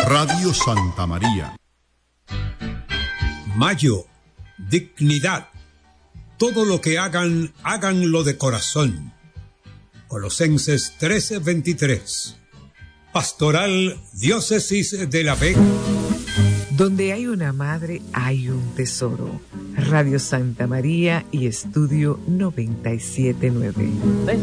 Radio Santa María. Mayo, dignidad. Todo lo que hagan, háganlo de corazón. Colosenses 13:23. Pastoral Diócesis de La Vega. Donde hay una madre, hay un tesoro. Radio Santa María y Estudio 97.9.